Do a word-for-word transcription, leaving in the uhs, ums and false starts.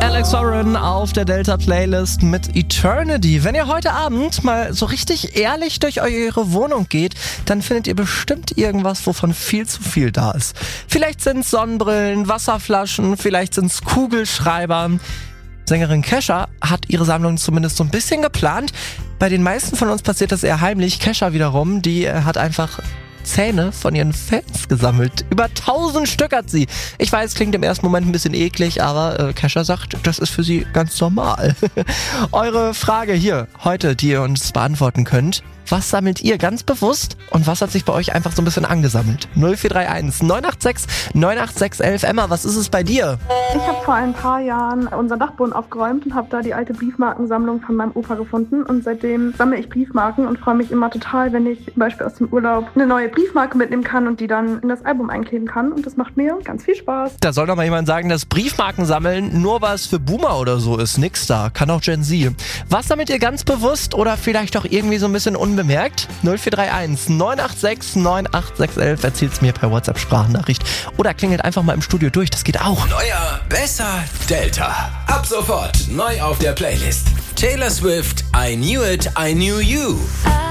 Alex Warren auf der Delta-Playlist mit Eternity. Wenn ihr heute Abend mal so richtig ehrlich durch eure Wohnung geht, dann findet ihr bestimmt irgendwas, wovon viel zu viel da ist. Vielleicht sind es Sonnenbrillen, Wasserflaschen, vielleicht sind es Kugelschreiber. Sängerin Kesha hat ihre Sammlung zumindest so ein bisschen geplant. Bei den meisten von uns passiert das eher heimlich. Kesha wiederum, die hat einfach Zähne von ihren Fans gesammelt. Über tausend Stück hat sie. Ich weiß, klingt im ersten Moment ein bisschen eklig, aber äh, Kesha sagt, das ist für sie ganz normal. Eure Frage hier heute, die ihr uns beantworten könnt. Was sammelt ihr ganz bewusst und was hat sich bei euch einfach so ein bisschen angesammelt? null vier drei eins neun acht sechs neun acht sechs eins eins. Emma, was ist es bei dir? Ich habe vor ein paar Jahren unseren Dachboden aufgeräumt und habe da die alte Briefmarkensammlung von meinem Opa gefunden. Und seitdem sammle ich Briefmarken und freue mich immer total, wenn ich zum Beispiel aus dem Urlaub eine neue Briefmarke mitnehmen kann und die dann in das Album einkleben kann. Und das macht mir ganz viel Spaß. Da soll doch mal jemand sagen, dass Briefmarken sammeln nur was für Boomer oder so ist. Nix da. Kann auch Gen Z. Was sammelt ihr ganz bewusst oder vielleicht auch irgendwie so ein bisschen unbemerkt? null vier drei eins neun acht sechs neun acht sechs eins. Erzählt's mir per WhatsApp-Sprachnachricht. Oder klingelt einfach mal im Studio durch. Das geht auch. Neuer, besser, Delta. Ab sofort neu auf der Playlist. Taylor Swift, I Knew It, I Knew You.